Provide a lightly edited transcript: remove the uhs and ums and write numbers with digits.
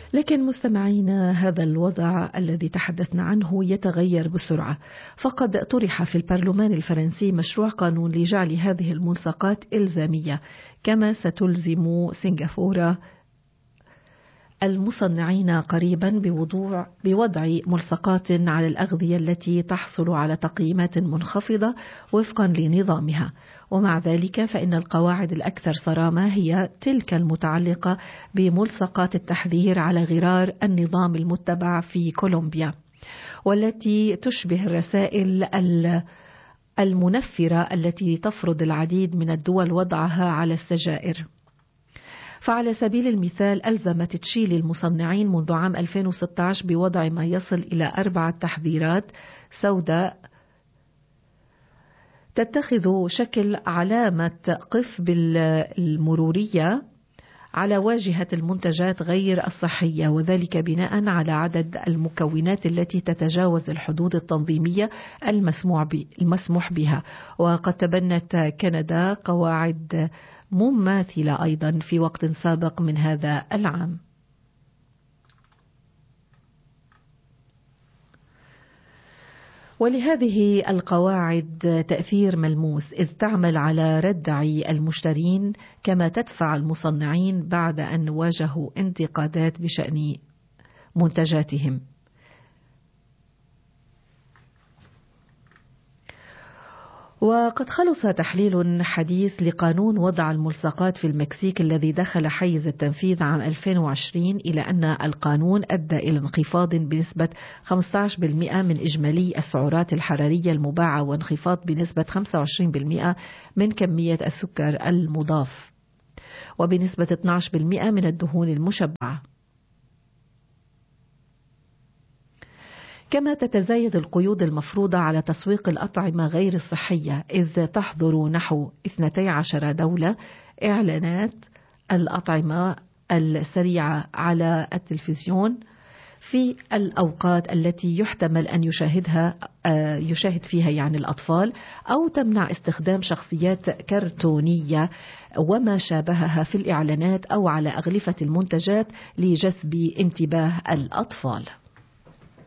لكن مستمعينا، هذا الوضع الذي تحدثنا عنه يتغير بسرعة، فقد طرح في البرلمان الفرنسي مشروع قانون لجعل هذه الملصقات إلزامية، كما ستلزم سنغافورة المصنعين قريبا بوضع ملصقات على الأغذية التي تحصل على تقييمات منخفضة وفقا لنظامها. ومع ذلك فإن القواعد الأكثر صرامة هي تلك المتعلقة بملصقات التحذير على غرار النظام المتبع في كولومبيا، والتي تشبه الرسائل المنفرة التي تفرض العديد من الدول وضعها على السجائر. فعلى سبيل المثال ألزمت تشيلي المصنعين منذ عام 2016 بوضع ما يصل إلى 4 تحذيرات سوداء تتخذ شكل علامة قفل المرورية على واجهة المنتجات غير الصحية، وذلك بناء على عدد المكونات التي تتجاوز الحدود التنظيمية المسموح بها. وقد تبنت كندا قواعد مماثلة أيضا في وقت سابق من هذا العام. ولهذه القواعد تأثير ملموس، إذ تعمل على ردع المشترين كما تدفع المصنعين بعد أن واجهوا انتقادات بشأن منتجاتهم. وقد خلص تحليل حديث لقانون وضع الملصقات في المكسيك الذي دخل حيز التنفيذ عام 2020 إلى أن القانون أدى إلى انخفاض بنسبة 15% من إجمالي السعرات الحرارية المباعة، وانخفاض بنسبة 25% من كمية السكر المضاف، وبنسبة 12% من الدهون المشبعة. كما تتزايد القيود المفروضة على تسويق الأطعمة غير الصحية، إذ تحظر نحو 12 دولة إعلانات الأطعمة السريعة على التلفزيون في الأوقات التي يحتمل أن يشاهد فيها الأطفال، أو تمنع استخدام شخصيات كرتونية وما شابهها في الإعلانات أو على أغلفة المنتجات لجذب انتباه الأطفال.